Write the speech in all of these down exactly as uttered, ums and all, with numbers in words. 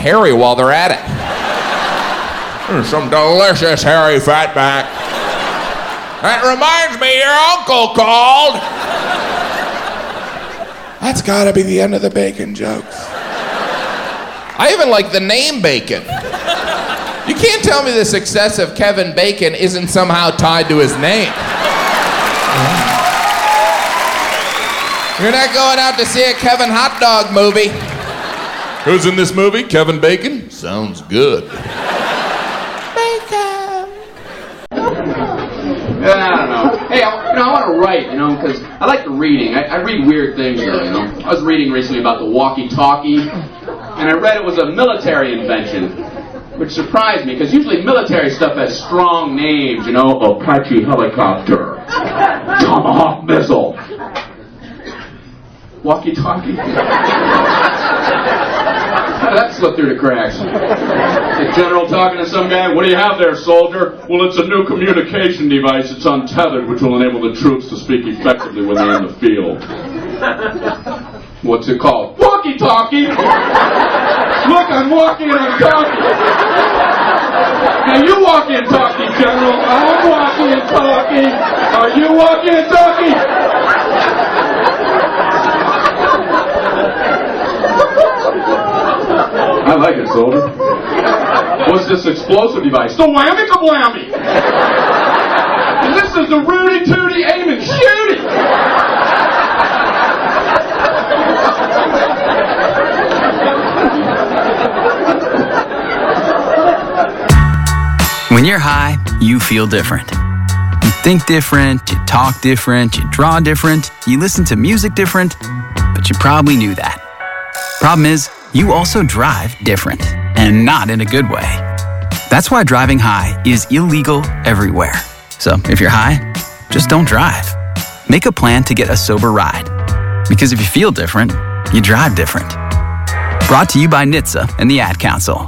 Harry while they're at it. Mm, some delicious hairy fatback. That reminds me, your uncle called. That's gotta be the end of the bacon jokes. I even like the name Bacon. You can't tell me the success of Kevin Bacon isn't somehow tied to his name. You're not going out to see a Kevin Hot Dog movie. Who's in this movie? Kevin Bacon? Sounds good. Bacon. Yeah, I don't know. Hey, I, you know, I want to write, you know, because I like the reading. I, I read weird things, though, you know. I was reading recently about the walkie-talkie, and I read it was a military invention, which surprised me, because usually military stuff has strong names, you know, Apache helicopter, Tomahawk missile, walkie-talkie. How did that slip through the cracks? The general talking to some guy, what do you have there, soldier? Well, it's a new communication device. It's untethered, which will enable the troops to speak effectively when they're in the field. What's it called? Walkie-talkie! Look, I'm walking and I'm talking. Now you walking and talking, General. I'm walking and talking. Are you walking and talking? I like it, soldier. What's this explosive device? The whammy-ka-blammy! And this is the Rudy-Tooty aiming shooty! When you're high, you feel different. You think different, you talk different, you draw different, you listen to music different, but you probably knew that. Problem is, you also drive different, and not in a good way. That's why driving high is illegal everywhere. So if you're high, just don't drive. Make a plan to get a sober ride. Because if you feel different, you drive different. Brought to you by N H T S A and the Ad Council.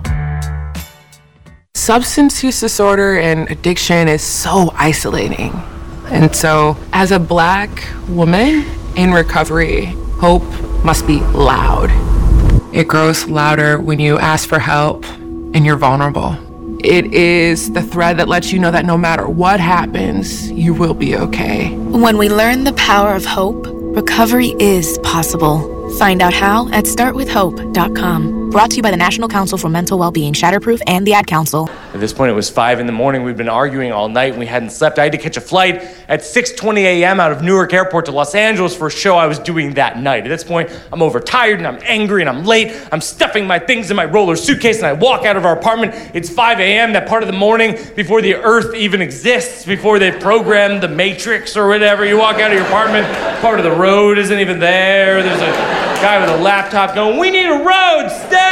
Substance use disorder and addiction is so isolating. And so, as a Black woman in recovery, hope must be loud. It grows louder when you ask for help and you're vulnerable. It is the thread that lets you know that no matter what happens, you will be okay. When we learn the power of hope, recovery is possible. Find out how at start with hope dot com. Brought to you by the National Council for Mental Wellbeing, Shatterproof, and the Ad Council. At this point, it was five in the morning. We'd been arguing all night, and we hadn't slept. I had to catch a flight at six twenty a.m. out of Newark Airport to Los Angeles for a show I was doing that night. At this point, I'm overtired, and I'm angry, and I'm late. I'm stuffing my things in my roller suitcase, and I walk out of our apartment. It's five a.m., that part of the morning before the Earth even exists, before they've programmed the Matrix or whatever. You walk out of your apartment, part of the road isn't even there. There's a guy with a laptop going, "We need a road,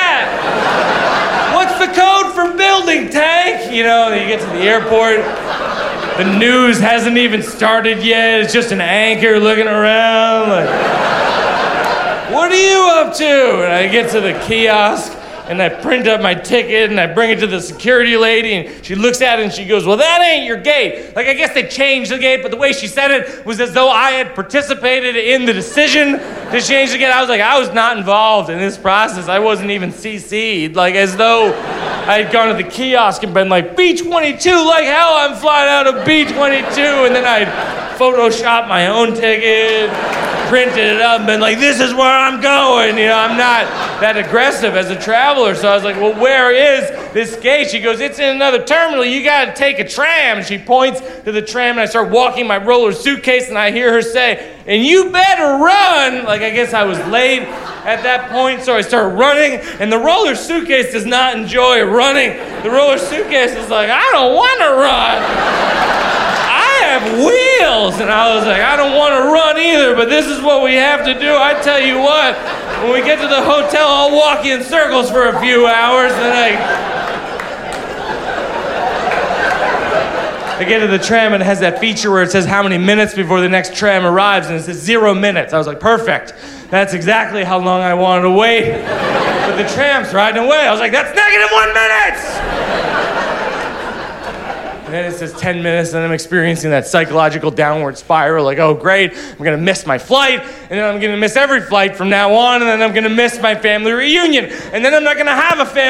stat! What's the code for building, tank?" You know, you get to the airport, the news hasn't even started yet, it's just an anchor looking around, like, "What are you up to?" And I get to the kiosk, and I print up my ticket, and I bring it to the security lady, and she looks at it, and she goes, "Well, that ain't your gate." Like, I guess they changed the gate, but the way she said it was as though I had participated in the decision to change the gate. I was like, I was not involved in this process. I wasn't even C C'd. Like, as though I had gone to the kiosk and been like, B twenty-two, like hell, I'm flying out of B twenty-two, and then I'd Photoshop my own ticket, printed it up, and been like, this is where I'm going. You know, I'm not that aggressive as a traveler. So I was like, well, where is this gate? She goes, it's in another terminal. You got to take a tram. And she points to the tram, and I start walking my roller suitcase, and I hear her say, and you better run. Like, I guess I was late at that point, so I start running, and the roller suitcase does not enjoy running. The roller suitcase is like, I don't want to run. I have wheels. And I was like, I don't want to run either, but this is what we have to do. I tell you what, when we get to the hotel, I'll walk in circles for a few hours, and I... I get to the tram, and it has that feature where it says how many minutes before the next tram arrives, and it says zero minutes. I was like, perfect. That's exactly how long I wanted to wait. But the tram's riding away. I was like, that's negative one minute! And then it says ten minutes, and I'm experiencing that psychological downward spiral, like, oh, great, I'm gonna miss my flight, and then I'm gonna miss every flight from now on, and then I'm gonna miss my family reunion, and then I'm not gonna have a family